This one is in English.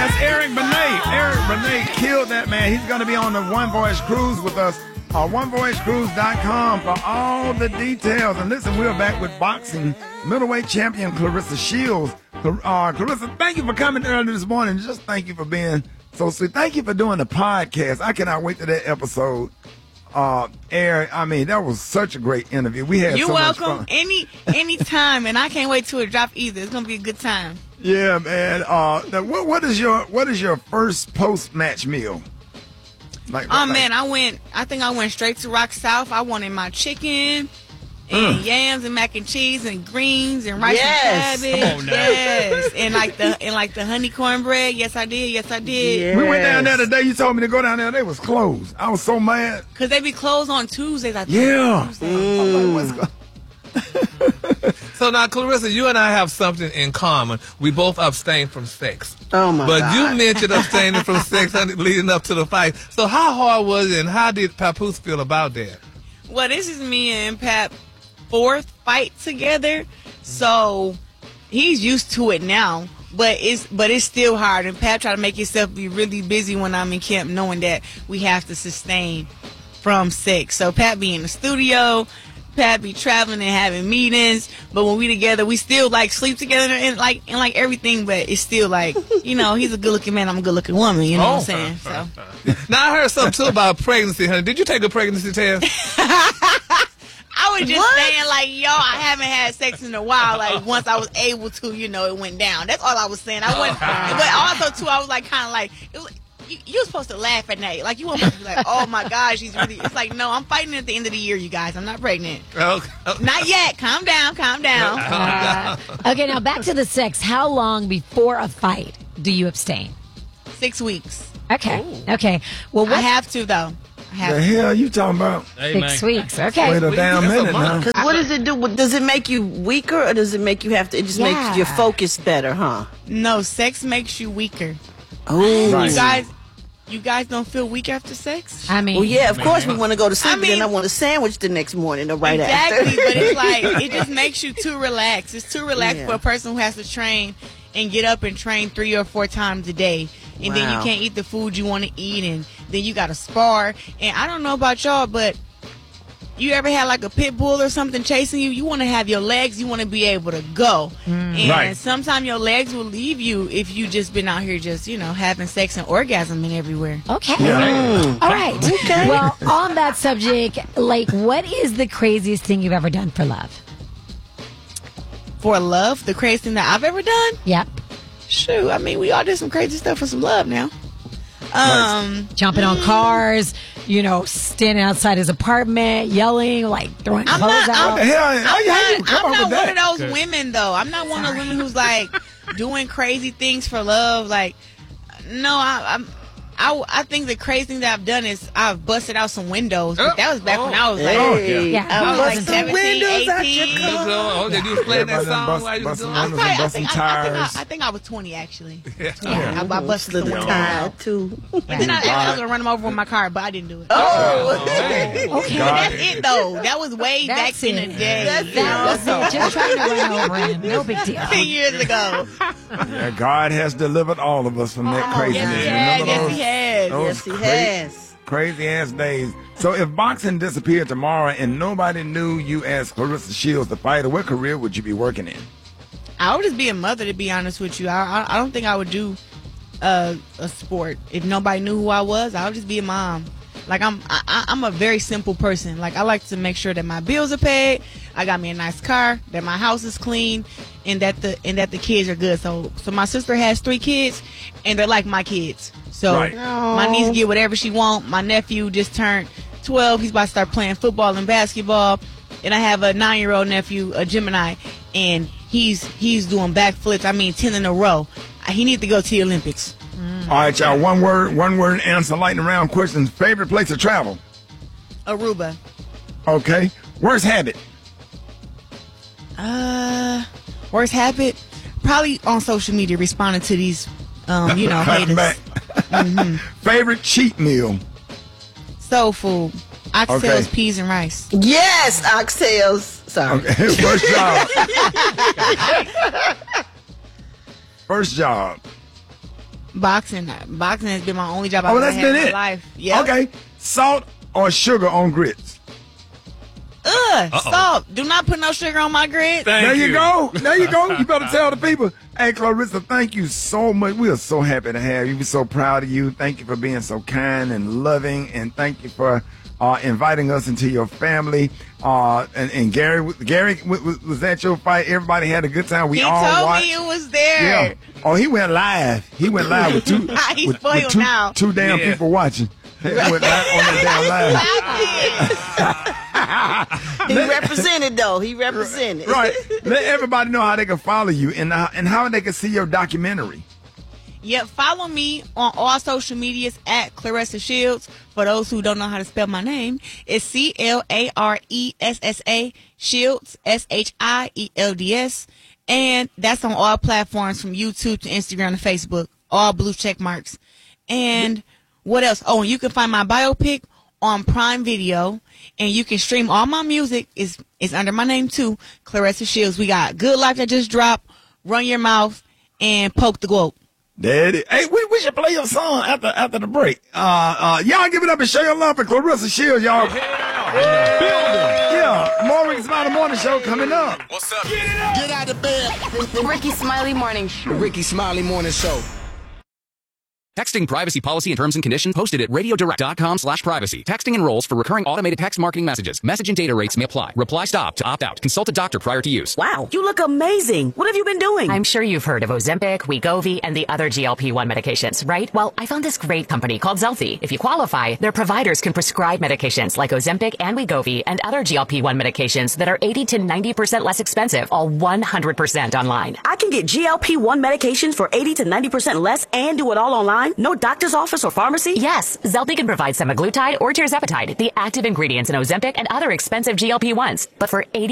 That's Eric Benet. Eric Benet killed that man. He's going to be on the One Voyage Cruise with us. OneVoyageCruise.com for all the details. And listen, we're back with boxing middleweight champion Claressa Shields. Claressa, thank you for coming early this morning. Just thank you for being so sweet. Thank you for doing the podcast. I cannot wait to that episode air. I mean, that was such a great interview. We had You're so welcome. much fun. Any time, and I can't wait till it drop either. It's gonna be a good time. Yeah, man. Now what is your first post match meal? Man, I think I went straight to Rock South. I wanted my chicken and yams and mac and cheese and greens and rice and cabbage. Come on now. Yes, and like the honey cornbread. Yes, I did. Yes. We went down there today. You told me to go down there. They was closed. I was so mad. Cause they be closed on Tuesdays. I think. Yeah. Tuesdays. What's go- So now, Claressa, you and I have something in common. We both abstain from sex. Oh, my God. But you mentioned abstaining from sex leading up to the fight. So how hard was it, and how did Papoose feel about that? Well, this is me and Pap fourth fight together, so he's used to it now. But it's still hard. And Pap try to make himself be really busy when I'm in camp, knowing that we have to sustain from sex. So Pap be in the studio. Pat be traveling and having meetings, but when we together, we still like sleep together and like everything. But it's still like, you know, he's a good looking man, I'm a good looking woman. You know what I'm saying? So Now I heard something too about pregnancy, honey. Did you take a pregnancy test? I was just saying, like, yo, I haven't had sex in a while. Like, once I was able to, you know, it went down. That's all I was saying. I wasn't, but also too, I was like, kind of like, it was. You're supposed to laugh at Nate. Like, you want to be like, oh my gosh, he's really. It's like, no, I'm fighting at the end of the year, you guys. I'm not pregnant. Not yet. Calm down. Okay, now back to the sex. How long before a fight do you abstain? 6 weeks. Okay. Ooh. Okay. Well, I have to, though. The hell you talking about? 6 weeks. Okay. Wait a damn minute now. What does it do? Does it make you weaker, or does it make you have to? It just makes your focus better, huh? No, sex makes you weaker. Oh, right. You guys don't feel weak after sex? I mean, well, yeah, of course we want to go to sleep, and then I want a sandwich the next morning or right after. Exactly, but it's like, it just makes you too relaxed. It's too relaxed for a person who has to train and get up and train 3 or 4 times a day. And then you can't eat the food you want to eat, and then you got to spar. And I don't know about y'all, but you ever had like a pit bull or something chasing you? You want to have your legs, you want to be able to go. And sometimes your legs will leave you if you just been out here just, you know, having sex and orgasming everywhere. Okay. Yeah. All right. Okay. Well, on that subject, like, what is the craziest thing you've ever done for love? For love? The craziest thing that I've ever done? Yep. Shoot, I mean, we all did some crazy stuff for some love now. Jumping on cars, you know, standing outside his apartment, yelling, like throwing clothes out. What the hell? I'm not one of those women, though. I'm not one of those women who's like doing crazy things for love. Like, no, I think the crazy thing that I've done is I've busted out some windows. But that was back when I was like, I was like 17, 18. Oh, did you play that song while you was doing it? I think I was 20, actually. Yeah. I busted the windows out. too. And then I was going to run them over with my car, but I didn't do it. Okay. But that's it, though. That was way back in the day. That was it. Just trying to run over him. No big deal. 10 years ago. Yeah, God has delivered all of us from that craziness. Yes, he has. Yes, he has. Crazy ass days. So if boxing disappeared tomorrow and nobody knew you as Claressa Shields, the fighter, what career would you be working in? I would just be a mother, to be honest with you. I don't think I would do a sport. If nobody knew who I was, I would just be a mom. Like, I'm a very simple person. Like, I like to make sure that my bills are paid, I got me a nice car, that my house is clean, and that the kids are good. So my sister has 3 kids, and they're like my kids. So my niece get whatever she want. My nephew just turned 12. He's about to start playing football and basketball. And I have a 9-year-old nephew, a Gemini, and he's doing backflips. I mean, 10 in a row. He needs to go to the Olympics. All right, y'all. One word answer, lightning round questions. Favorite place to travel? Aruba. Okay. Worst habit? Worst habit? Probably on social media, responding to these, haters. Back. Favorite cheat meal? Soul food. Oxtails, peas, and rice. Yes, oxtails. Sorry. Okay. First job. First job. Boxing. Boxing has been my only job I've Oh, ever that's had been in my it. life. Yep. Okay. Salt or sugar on grits? Salt. Do not put no sugar on my grits. There you go. There you go. You better tell the people. Hey, Clarissa, thank you so much. We are so happy to have you. We're so proud of you. Thank you for being so kind and loving, and thank you for inviting us into your family. And Gary, was that your fight? Everybody had a good time. We He all told watched. me it was there. Yeah. Oh, he went live. He went live with two. He's with spoiled two, now. two damn people watching. He went live on the damn live. He represented, though. He represented. Right. Let everybody know how they can follow you and how they can see your documentary. Yep, follow me on all social medias at Claressa Shields. For those who don't know how to spell my name, it's CLARESSA Shields, SHIELDS. And that's on all platforms from YouTube to Instagram to Facebook, all blue check marks. And what else? Oh, and you can find my biopic on Prime Video, and you can stream all my music. Is under my name too, Claressa Shields. We got Good Life that just dropped, Run Your Mouth, and Poke the Globe. There it is. Hey, we should play your song after the break. Y'all give it up and show your love for Claressa Shields, y'all. Yeah. More Ricky Smiley Morning Show coming up. What's up? Get out of bed. Ricky Smiley Morning Show. Ricky Smiley Morning Show. Texting privacy policy and terms and conditions posted at radiodirect.com/privacy. Texting enrolls for recurring automated text marketing messages. Message and data rates may apply. Reply stop to opt out. Consult a doctor prior to use. Wow, you look amazing. What have you been doing? I'm sure you've heard of Ozempic, Wegovy, and the other GLP-1 medications, right? Well, I found this great company called Zelfie. If you qualify, their providers can prescribe medications like Ozempic and Wegovy and other GLP-1 medications that are 80 to 90% less expensive, all 100% online. I can get GLP-1 medications for 80 to 90% less and do it all online? No doctor's office or pharmacy? Yes, Zelfie can provide semaglutide or tirzepatide, the active ingredients in Ozempic and other expensive GLP-1s. But for 80